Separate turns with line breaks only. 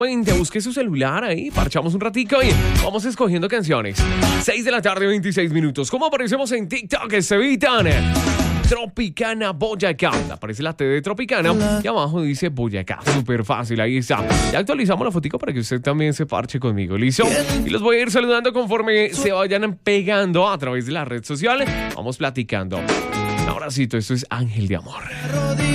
Te busque su celular ahí, parchamos un ratico y vamos escogiendo canciones. 6 de la tarde, 26 minutos. ¿Cómo aparecemos en TikTok? Estevitan. Tropicana Boyacá. Aparece la T de Tropicana y abajo dice Boyacá. Súper fácil, ahí está. Ya actualizamos la fotico para que usted también se parche conmigo, ¿listo? Y los voy a ir saludando conforme se vayan pegando a través de la red social. Vamos platicando. Ahora sí, esto es Ángel de Amor.